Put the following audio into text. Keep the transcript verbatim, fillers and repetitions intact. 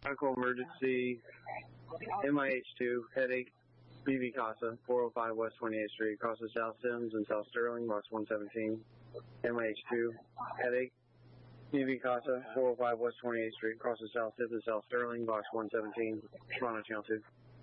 Medical emergency, M I H two, headache, B V Casa, four oh five West twenty-eighth Street, crosses South Sims and South Sterling, box one seventeen. M I H two, headache, B V Casa, four oh five West twenty-eighth Street, crosses South Sims and South Sterling, box one seventeen. Toronto Channel two.